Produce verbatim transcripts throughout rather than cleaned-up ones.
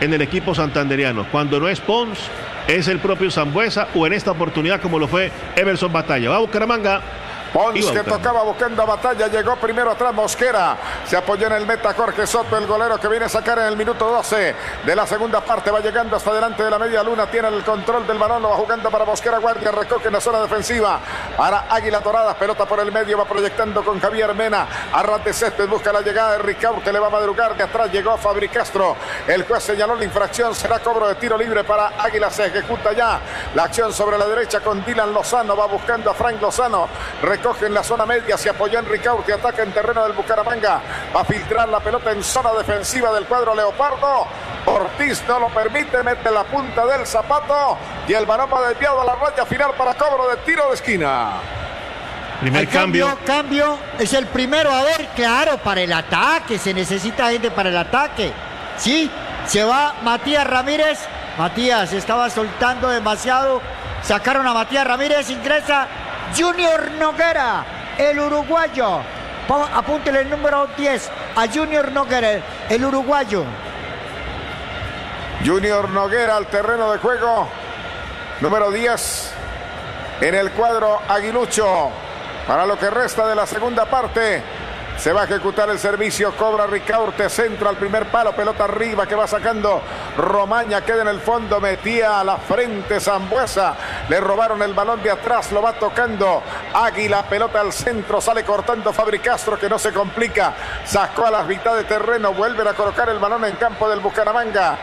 en el equipo santanderiano. Cuando no es Pons, es el propio Sambuesa, o en esta oportunidad como lo fue Everson Batalla. Va a Bucaramanga. Pons que tocaba buscando a Batalla, llegó primero atrás Mosquera, se apoyó en el meta Jorge Soto, el golero que viene a sacar en el minuto doce de la segunda parte, va llegando hasta delante de la media luna, tiene el control del balón, lo va jugando para Mosquera, guardia, recoge en la zona defensiva para Águila Dorada, pelota por el medio, va proyectando con Javier Mena, arrate Céspedes, busca la llegada de Ricaurte, le va a madrugar, de atrás llegó Fabri Castro, el juez señaló la infracción, será cobro de tiro libre para Águila, se ejecuta ya la acción sobre la derecha con Dylan Lozano, va buscando a Frank Lozano, coge en la zona media, se apoyó en Ricaurte, ataca en terreno del Bucaramanga, va a filtrar la pelota en zona defensiva del cuadro Leopardo, Ortiz no lo permite, mete la punta del zapato y el balón va desviado a la raya final para cobro de tiro de esquina. Primer cambio, cambio, cambio, es el primero, a ver, claro, para el ataque, se necesita gente para el ataque, sí, se va Matías Ramírez, Matías estaba soltando demasiado, sacaron a Matías Ramírez, ingresa Junior Noguera, el uruguayo. Apúntele el número diez a Junior Noguera, el uruguayo. Junior Noguera al terreno de juego. Número diez en el cuadro aguilucho. Para lo que resta de la segunda parte. Se va a ejecutar el servicio, cobra Ricaurte, centro al primer palo, pelota arriba que va sacando Romaña, queda en el fondo, metía a la frente Sambuesa, le robaron el balón de atrás, lo va tocando Águila, pelota al centro, sale cortando Fabri Castro que no se complica, sacó a la mitad de terreno, vuelven a colocar el balón en campo del Bucaramanga,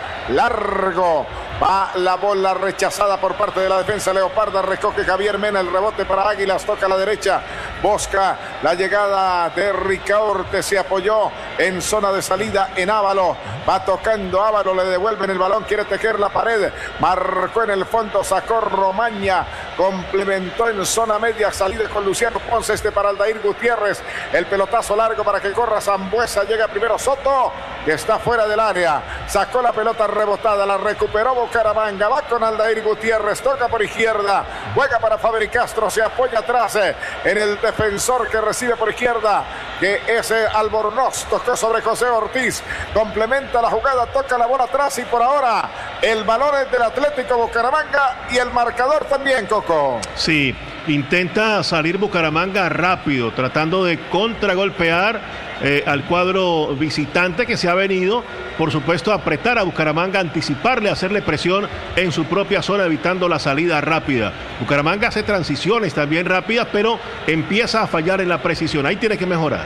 largo. Va la bola rechazada por parte de la defensa Leoparda, recoge Javier Mena, el rebote para Águilas, toca a la derecha, busca la llegada de Ricaurte, se apoyó en zona de salida en Ávalo, va tocando Ávalo, le devuelven el balón, quiere tejer la pared, marcó en el fondo, sacó Romaña, complementó en zona media, salida con Luciano Ponce, este para Aldair Gutiérrez, el pelotazo largo para que corra Sambuesa, llega primero Soto, que está fuera del área, sacó la pelota rebotada, la recuperó Bucaramanga, va con Aldair Gutiérrez, toca por izquierda, juega para Fabri Castro, se apoya atrás eh, en el defensor que recibe por izquierda, que es eh, Albornoz, tocó sobre José Ortiz, complementa la jugada, toca la bola atrás y por ahora el balón es del Atlético Bucaramanga y el marcador también, Coco. Sí, intenta salir Bucaramanga rápido, tratando de contragolpear Eh, al cuadro visitante que se ha venido, por supuesto, a apretar a Bucaramanga, anticiparle, hacerle presión en su propia zona, evitando la salida rápida. Bucaramanga hace transiciones también rápidas, pero empieza a fallar en la precisión. Ahí tiene que mejorar.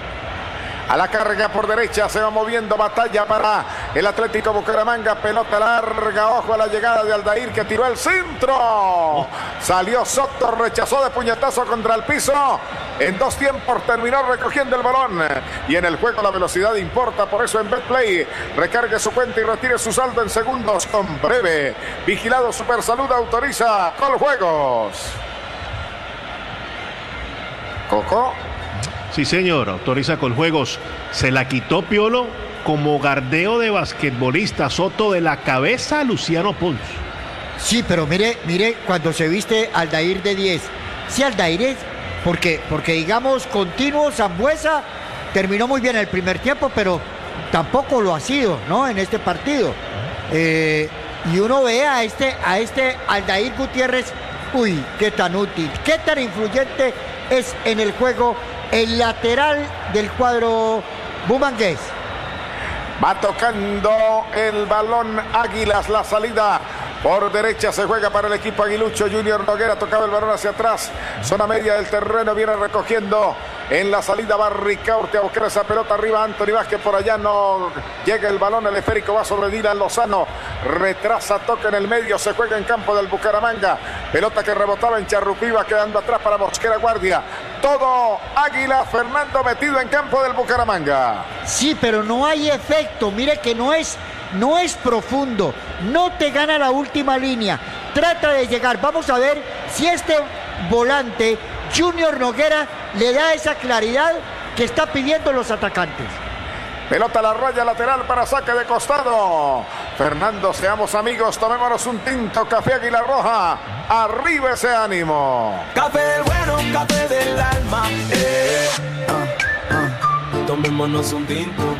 A la carga por derecha se va moviendo Batalla para el Atlético Bucaramanga, pelota larga, ojo a la llegada de Aldair que tiró el centro, oh. Salió Soto, rechazó de puñetazo contra el piso, en dos tiempos terminó recogiendo el balón y en el juego la velocidad importa, por eso en Betplay recargue su cuenta y retire su saldo en segundos con breve, vigilado Supersalud autoriza Coljuegos. Coco. Sí, señor, autoriza Coljuegos. Se la quitó Piolo como gardeo de basquetbolista. Soto de la cabeza a Luciano Pons. Sí, pero mire, mire, cuando se viste Aldair de diez. Sí, Aldair es, porque, porque digamos, continuo, Sambuesa terminó muy bien el primer tiempo, pero tampoco lo ha sido, ¿no? En este partido. Eh, y uno ve a este, a este Aldair Gutiérrez, uy, qué tan útil, qué tan influyente es en el juego el lateral del cuadro bumangués. Va tocando el balón Águilas, la salida por derecha se juega para el equipo aguilucho. Junior Noguera tocaba el balón hacia atrás, zona media del terreno, viene recogiendo en la salida, va Ricaurte a buscar esa pelota arriba, Anthony Vázquez por allá, no llega el balón, el esférico va sobre Dylan Lozano, retrasa, toca en el medio, se juega en campo del Bucaramanga, pelota que rebotaba en Charrupiva, quedando atrás para Mosquera, guardia, todo Águila, Fernando metido en campo del Bucaramanga. Sí, pero no hay efecto, mire que no es, no es profundo, no te gana la última línea, trata de llegar, vamos a ver si este volante Junior Noguera le da esa claridad que está pidiendo los atacantes. Pelota a la raya lateral para saque de costado. Fernando, seamos amigos, tomémonos un tinto, café Águila Roja. Arriba ese ánimo. Café bueno, café del alma. Eh. Ah, ah. Tomémonos un tinto.